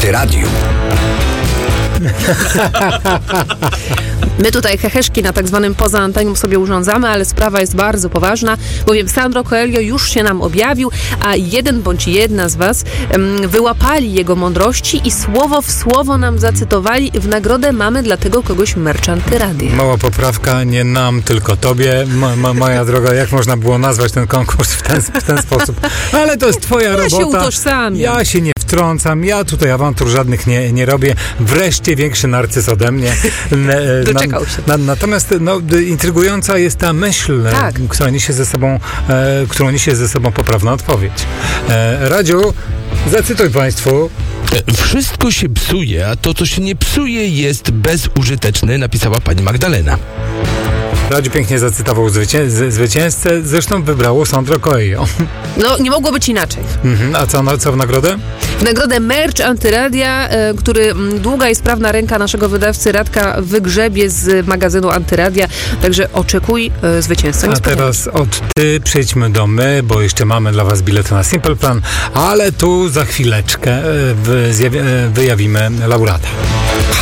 Antyradiu. My tutaj heheszki na tak zwanym poza antenią sobie urządzamy, ale sprawa jest bardzo poważna, bowiem Sandro Coelho już się nam objawił, a jeden bądź jedna z was wyłapali jego mądrości i słowo w słowo nam zacytowali. W nagrodę mamy dla tego kogoś merch Antyradia. Mała poprawka, nie nam, tylko tobie. Moja droga, jak można było nazwać ten konkurs w ten sposób? Ale to jest twoja robota. Ja się utożsamiam. Ja się nie wtrącam, ja tutaj awantur żadnych nie robię. Wreszcie większy narcyz ode mnie. Doczekał się. Natomiast intrygująca jest ta myśl, tak, którą niesie ze sobą poprawna odpowiedź. Radziu, zacytuj państwu. Wszystko się psuje, a to, co się nie psuje, jest bezużyteczne, napisała pani Magdalena. Radziu pięknie zacytował zwycięzcę, zresztą wybrało Sandro Coelho. No, nie mogło być inaczej. A co w nagrodę? W nagrodę merch Antyradia, który długa i sprawna ręka naszego wydawcy Radka wygrzebie z magazynu Antyradia, także oczekuj zwycięzcę. A teraz od ty przejdźmy do my, bo jeszcze mamy dla was bilety na Simple Plan, ale tu za chwileczkę wyjawimy laureata.